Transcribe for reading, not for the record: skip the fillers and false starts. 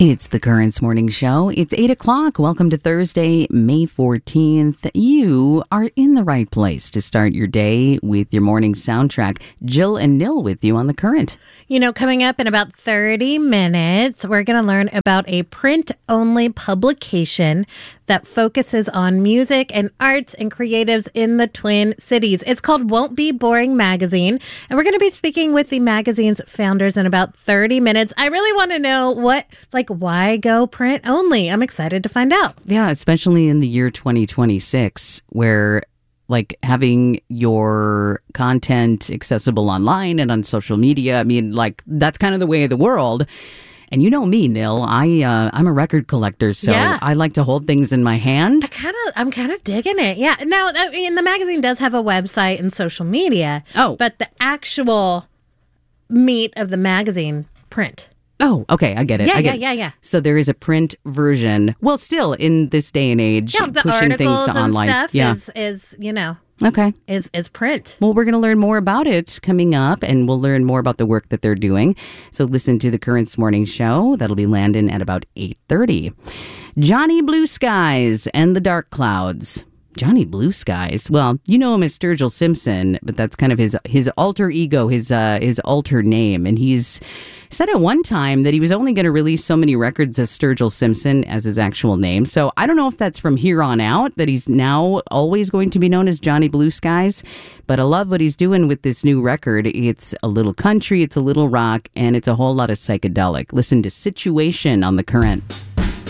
It's the Currents Morning Show. It's 8 o'clock. Welcome to Thursday, May 14th. You are in the right place to start your day with your morning soundtrack. Jill and Nil with you on The Current. You know, coming up in about 30 minutes, we're going to learn about a print-only publication that focuses on music and arts and creatives in the Twin Cities. It's called Won't Be Boring Magazine, and we're going to be speaking with the magazine's founders in about 30 minutes. I really want to know why go print only? I'm excited to find out. Yeah, especially in the year 2026, where having your content accessible online and on social media, I mean, that's kind of the way of the world. And you know me, Nil, I'm a record collector, so yeah. I like to hold things in my hand. I'm kind of digging it. Yeah. Now, I mean, the magazine does have a website and social media. Oh. But the actual meat of the magazine, print. Oh, okay. I get it. Yeah. So there is a print version. Well, still in this day and age, the pushing things to and online. Stuff is okay. Is print. Well, we're going to learn more about it coming up, and we'll learn more about the work that they're doing. So listen to the Currents Morning Show. That'll be landing at about 8:30. Johnny Blue Skies and the Dark Clouds. Johnny Blue Skies. Well, you know him as Sturgill Simpson, but that's kind of his alter ego, his alter name. And he's said at one time that he was only going to release so many records as Sturgill Simpson as his actual name. So I don't know if that's from here on out, that he's now always going to be known as Johnny Blue Skies. But I love what he's doing with this new record. It's a little country, it's a little rock, and it's a whole lot of psychedelic. Listen to Situation on The Current.